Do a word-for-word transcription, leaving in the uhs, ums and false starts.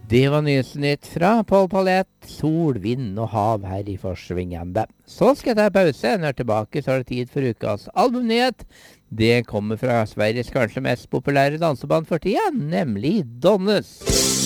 Det var nyhetsnytt fra Paul Palett, sol, vind og hav her i Forsvingende. Så skal jeg ta pause, når jeg er tilbake så er det tid for ukas albumnyhet. Det kommer fra Sveriges kanskje mest populære danseband for tida, nemlig Donnes.